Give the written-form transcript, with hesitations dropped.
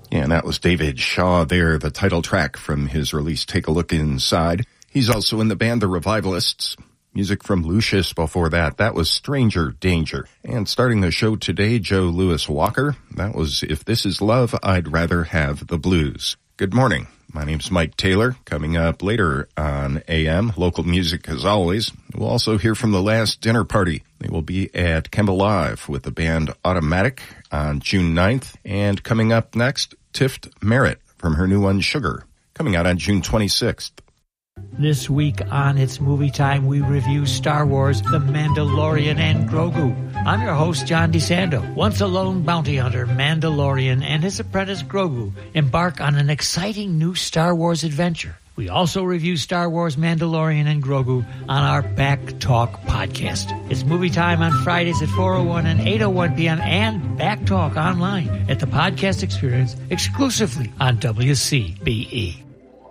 Yeah, and that was David Shaw there, the title track from his release Take a Look Inside. He's also in the band The Revivalists. Music from Lucius before that. That was Stranger Danger. And starting the show today, Joe Louis Walker. That was If This Is Love, I'd Rather Have the Blues. Good morning. My name's Mike Taylor. Coming up later on AM, local music as always. We'll also hear from The Last Dinner Party. They will be at Kemba Live with the band Automatic on June 9th. And coming up next, Tift Merritt from her new one, Sugar, coming out on June 26th. This week on It's Movie Time, we review Star Wars, The Mandalorian, and Grogu. I'm your host, John DeSando. Once a lone bounty hunter, Mandalorian and his apprentice Grogu embark on an exciting new Star Wars adventure. We also review Star Wars, Mandalorian, and Grogu on our Back Talk podcast. It's Movie Time on Fridays at 4:01 and 8:01 p.m. and Back Talk online at the podcast experience exclusively on WCBE.